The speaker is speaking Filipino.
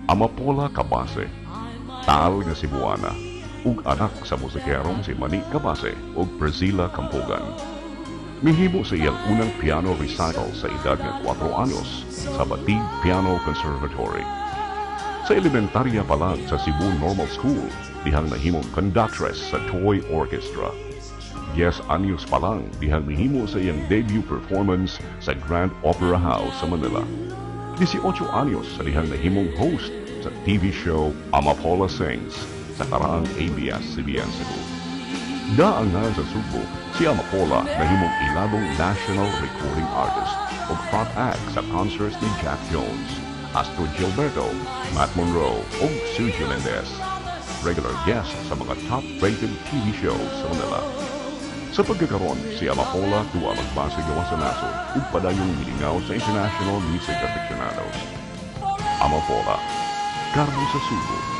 Amapola Cabase, tal nga Cebuana, ug anak sa musikerong si Manny Cabase ug Priscilla Campogan. Mihimo sa iyang unang piano recital sa edad ng 4 anyos sa Batig Piano Conservatory. Sa elementarya pa lang sa Cebu Normal School, dihang nahimong conductress sa Toy Orchestra. 10 anyos pa lang dihang mihimo sa iyang debut performance sa Grand Opera House sa Manila. 18 anyos sa dihang nahimong host sa TV show Amapola Sings sa karaang ABS-CBN Cebu. Daangan sa Subo, si Amapola nahimong ilabong national recording artist o front act sa concerts ni Jack Jones, Astro Gilberto, Matt Monroe o Suzy Mendez. Regular guest sa mga top-rated TV shows sa Manila. Sa pagkakaroon, si Amapola tuwa magbase gawa sa nasod ug padayong milingaw sa international music aficionados. Amapola, Carmo sa Subo.